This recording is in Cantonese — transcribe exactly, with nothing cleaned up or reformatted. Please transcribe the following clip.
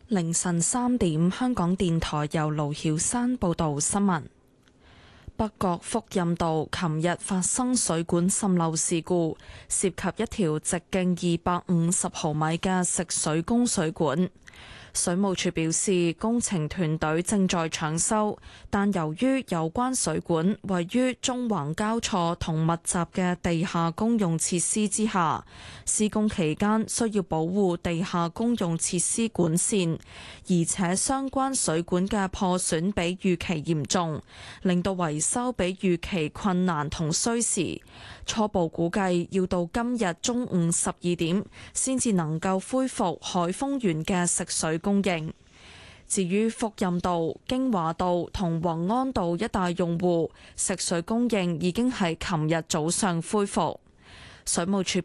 凌晨三點，香港電台由盧曉山報道新聞。北角福蔭道琴日發生水管滲漏事故，涉及一條直徑二百五十毫米嘅食水供水管。水務署表示，工程團隊正在搶修，但由於有關水管位於縱橫交錯同密集嘅地下公用設施之下，施工期間需要保護地下公用設施管線，而且相關水管嘅破損比預期嚴重，令到維修比預期困難同需時。初步估計要到今日中午十二點先至能夠恢復海豐園嘅食水供應。至於福蔭道、京華道同宏安道一帶用戶，食水供應已經喺琴日早上恢復。水務署